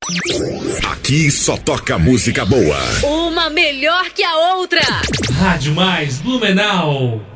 Aqui só toca música boa. Uma melhor que a outra. Rádio Mais Blumenau.